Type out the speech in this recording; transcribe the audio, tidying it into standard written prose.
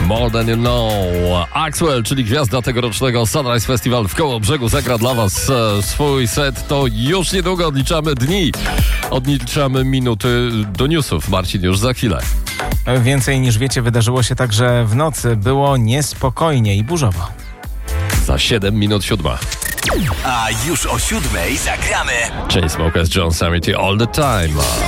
More Than You Know. Axwell, czyli gwiazda tegorocznego Sunrise Festival w Kołobrzegu, zagra dla Was swój set. To już niedługo odliczamy dni. Odliczamy minuty do newsów. Marcin już za chwilę. Więcej niż wiecie wydarzyło się także w nocy. Było niespokojnie i burzowo. Za 7 minut 7. A już o 7 zagramy. Chainsmokers, John Samity, All The Time.